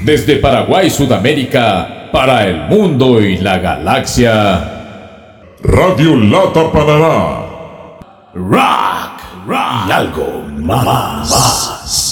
Desde Paraguay, Sudamérica, para el mundo y la galaxia. Radio Lata Paraná. Rock y algo más.